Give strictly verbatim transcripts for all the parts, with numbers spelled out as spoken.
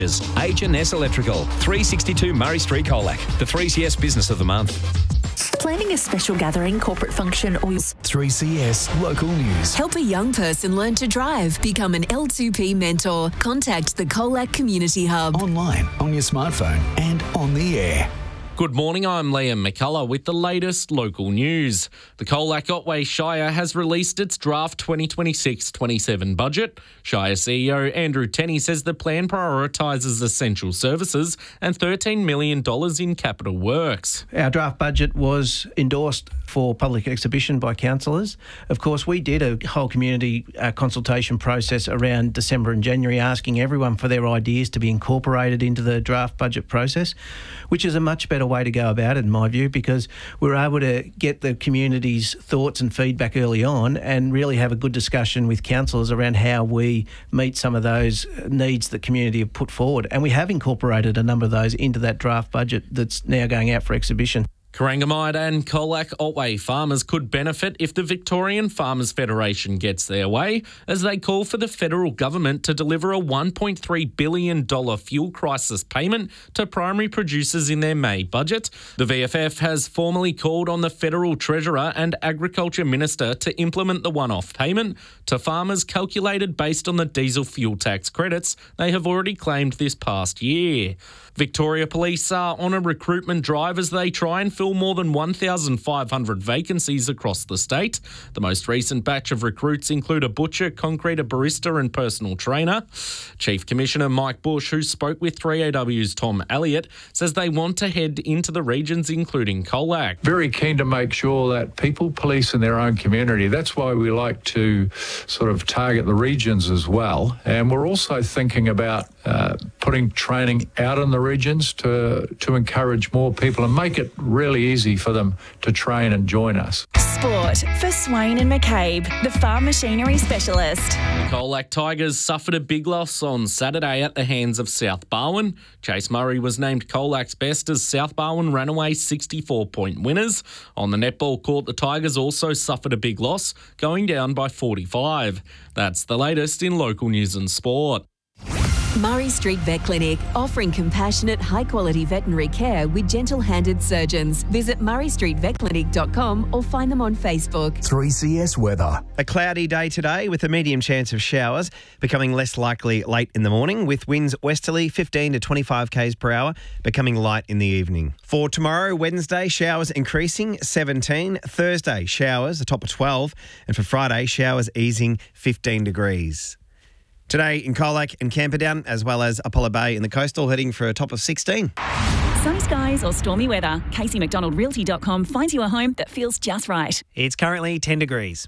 H and S Electrical, three sixty-two Murray Street, Colac, the three C S Business of the Month. Planning a special gathering, corporate function or... three C S Local News. Help a young person learn to drive. Become an L two P mentor. Contact the Colac Community Hub. Online, on your smartphone and on the air. Good morning, I'm Liam McCullough with the latest local news. The Colac-Otway Shire has released its draft twenty twenty-six twenty-seven budget. Shire C E O Andrew Tenney says the plan prioritises essential services and thirteen million dollars in capital works. Our draft budget was endorsed for public exhibition by councillors. Of course, we did a whole community uh, consultation process around December and January, asking everyone for their ideas to be incorporated into the draft budget process, which is a much better way to go about it, in my view, because we're able to get the community's thoughts and feedback early on and really have a good discussion with councillors around how we meet some of those needs that community have put forward. And we have incorporated a number of those into that draft budget that's now going out for exhibition. Corangamite and Colac-Otway farmers could benefit if the Victorian Farmers Federation gets their way, as they call for the federal government to deliver a one point three billion dollars fuel crisis payment to primary producers in their May budget. The V F F has formally called on the Federal Treasurer and Agriculture Minister to implement the one-off payment to farmers calculated based on the diesel fuel tax credits they have already claimed this past year. Victoria Police are on a recruitment drive as they try and fill more than one thousand five hundred vacancies across the state. The most recent batch of recruits include a butcher, concreter, barista and personal trainer. Chief Commissioner Mike Bush, who spoke with three A W's Tom Elliott, says they want to head into the regions including Colac. Very keen to make sure that people police in their own community. That's why we like to sort of target the regions as well. And we're also thinking about uh, putting training out in the regions to to encourage more people and make it really easy for them to train and join us. Sport for Swain and McCabe, the farm machinery specialist. The Colac Tigers suffered a big loss on Saturday at the hands of South Barwon. Chase Murray was named Colac's best as South Barwon ran away sixty-four point winners. On the netball court, the Tigers also suffered a big loss, going down by forty-five. That's the latest in local news and sport. Murray Street Vet Clinic, offering compassionate, high-quality veterinary care with gentle-handed surgeons. Visit murray street vet clinic dot com or find them on Facebook. three C S weather. A cloudy day today with a medium chance of showers, becoming less likely late in the morning, with winds westerly fifteen to twenty-five k's per hour, becoming light in the evening. For tomorrow, Wednesday, showers increasing seventeen. Thursday, showers a top of twelve. And for Friday, showers easing fifteen degrees. Today in Colac and Camperdown, as well as Apollo Bay in the coastal, heading for a top of sixteen. Sunny skies or stormy weather, Casey McDonald Realty dot com finds you a home that feels just right. It's currently ten degrees.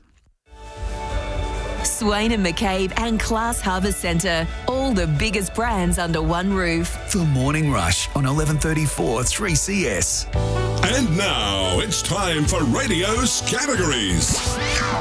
Swain and McCabe and Class Harbour Centre, all the biggest brands under one roof. The Morning Rush on eleven thirty-four three C S. And now it's time for Radio's categories.